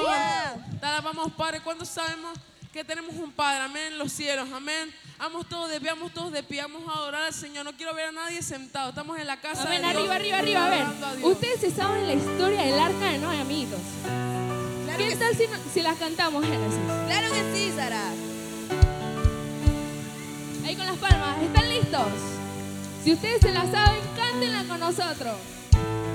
Señor. Te alabamos, Padre. ¿Cuántos sabemos que tenemos un Padre? Amén, en los cielos. Amén. Vamos todos de pie, vamos a adorar al Señor. No quiero ver a nadie sentado. Estamos en la casa de Dios. Arriba. A ver, ustedes se saben la historia del arca de Noé, amiguitos. Claro. ¿Qué tal si las cantamos, Génesis? Claro que sí, Sara. Ahí con las palmas, ¿están listos? Si ustedes se la saben, cántenla con nosotros.